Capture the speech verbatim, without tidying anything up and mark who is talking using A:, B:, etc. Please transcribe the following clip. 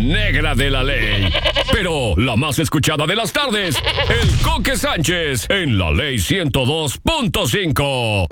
A: negra de la ley. Pero la más escuchada de las tardes, el Coque Sánchez en la Ley ciento dos punto cinco.